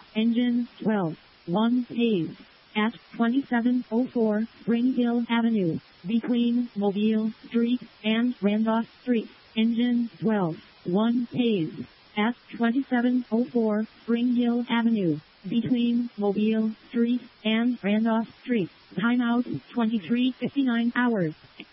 Engine 12. 1 phase. At 2704 Spring Hill Avenue, between Mobile Street and Randolph Street. Engine 12. 1 phase. At 2704 Spring Hill Avenue, between Mobile Street and Randolph Street. Timeout 23:59 hours.